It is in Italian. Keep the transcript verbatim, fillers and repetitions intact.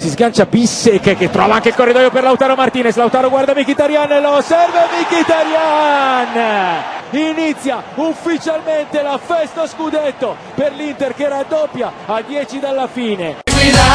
si sgancia Bissek che trova anche il corridoio per Lautaro Martinez. Lautaro guarda Mkhitaryan e lo serve Mkhitaryan. Inizia ufficialmente la festa scudetto per l'Inter che raddoppia a dieci dalla fine.